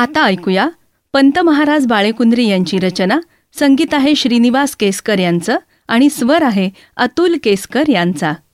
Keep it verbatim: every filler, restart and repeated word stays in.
आता ऐकूया पंत महाराज बाळेकुंद्री यांची रचना. संगीत आहे श्रीनिवास केसकर यांचं आणि स्वर आहे अतुल केसकर यांचा.